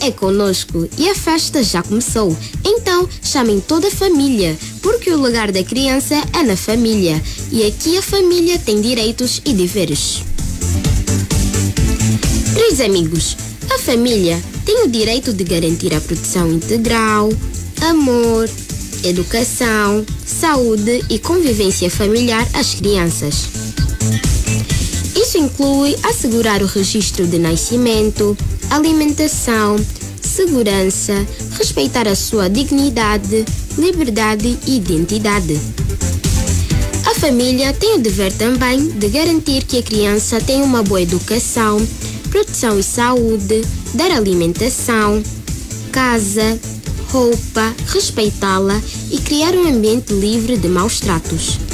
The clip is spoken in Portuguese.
é conosco e a festa já começou. Então, chamem toda a família, porque o lugar da criança é na família. E aqui a família tem direitos e deveres. Queridos amigos, a família tem o direito de garantir a proteção integral, amor, educação, saúde e convivência familiar às crianças. Isso inclui assegurar o registro de nascimento, alimentação, segurança, respeitar a sua dignidade, liberdade e identidade. A família tem o dever também de garantir que a criança tenha uma boa educação, proteção e saúde, dar alimentação, casa, roupa, respeitá-la e criar um ambiente livre de maus tratos.